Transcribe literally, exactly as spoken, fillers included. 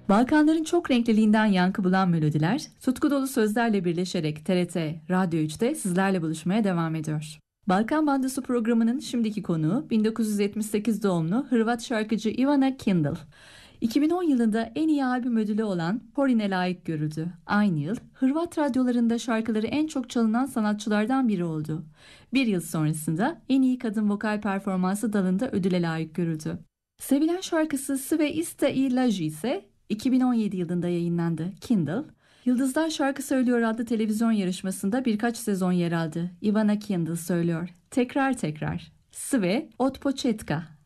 Balkanların çok renkliliğinden yankı bulan melodiler, tutku dolu sözlerle birleşerek T R T Radyo üçte sizlerle buluşmaya devam ediyor. Balkan Bandosu programının şimdiki konuğu bin dokuz yüz yetmiş sekiz doğumlu Hırvat şarkıcı Ivana Kindl. iki bin on yılında en iyi albüm ödülü olan Porin'e layık görüldü. Aynı yıl Hırvat radyolarında şarkıları en çok çalınan sanatçılardan biri oldu. Bir yıl sonrasında en iyi kadın vokal performansı dalında ödüle layık görüldü. Sevilen şarkısı Sve iste i laži ise iki bin on yedi yılında yayınlandı. Kindl, Yıldızlar Şarkı Söylüyor adlı televizyon yarışmasında birkaç sezon yer aldı. Ivana Kindl söylüyor. Tekrar tekrar. Sve od početka.